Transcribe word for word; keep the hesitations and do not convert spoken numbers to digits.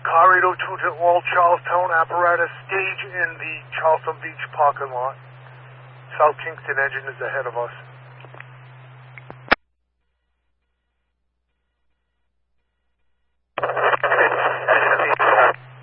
Car eight oh two to all Charlestown apparatus, stage in the Charleston Beach parking lot. South Kingston engine is ahead of us.